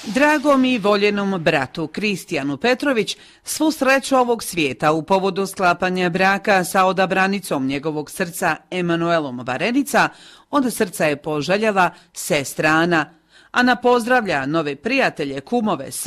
Dragom i voljenom bratu Kristijanu Petrović svu sreću ovog svijeta u povodu sklapanja braka sa odabranicom njegovog srca Emanuelom Varenica od srca je poželjela sestra Ana. Ana pozdravlja nove prijatelje, kumove,